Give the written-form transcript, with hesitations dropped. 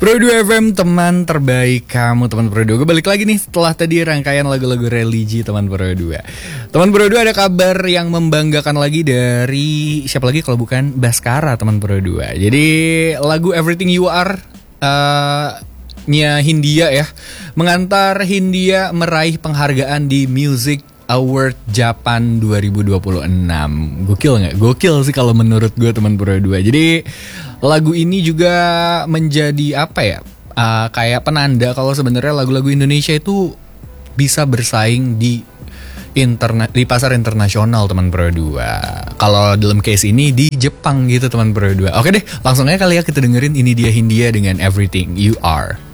Pro 2 FM, teman terbaik kamu, teman Pro 2. Gue balik lagi nih setelah tadi rangkaian lagu-lagu religi teman Pro 2. Teman Pro 2, ada kabar yang membanggakan lagi dari siapa lagi kalau bukan Baskara, teman Pro 2. Jadi lagu Everything You Are nya Hindia ya, mengantar Hindia meraih penghargaan di Music Award Japan 2026. Gokil gak? Gokil sih kalau menurut gue, teman Pro 2. Jadi lagu ini juga menjadi apa ya, kayak penanda kalau sebenarnya lagu-lagu Indonesia itu bisa bersaing di pasar internasional, teman Pro 2. Kalau dalam case ini di Jepang gitu, teman Pro 2. Oke deh, langsung aja kali ya kita dengerin ini dia Hindia dengan Everything You Are.